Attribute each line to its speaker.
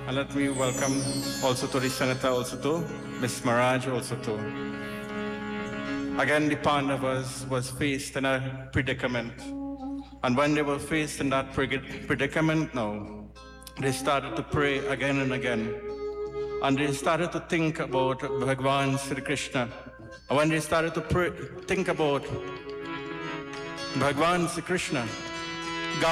Speaker 1: And let me welcome also to the Senator, also to Miss Maraj, also to. Again, the Pandavas was faced in a predicament. And when they were faced in that predicament now, they started to pray again and again. And they started to think about Bhagwan Sri Krishna. And when they started to think about Bhagwan Sri Krishna,